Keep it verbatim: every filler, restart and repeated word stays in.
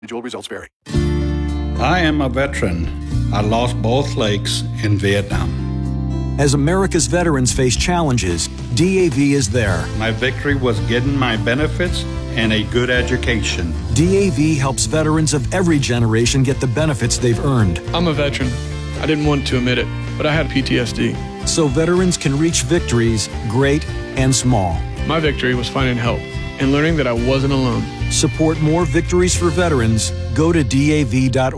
Individual results vary. I am a veteran. I lost both legs in Vietnam. As America's veterans face challenges, D A V is there. My victory was getting my benefits and a good education. D A V helps veterans of every generation get the benefits they've earned. I'm a veteran. I didn't want to admit it, but I had P T S D. So veterans can reach victories, great and small. My victory was finding help and learning that I wasn't alone. Support more victories for veterans. Go to D A V dot org.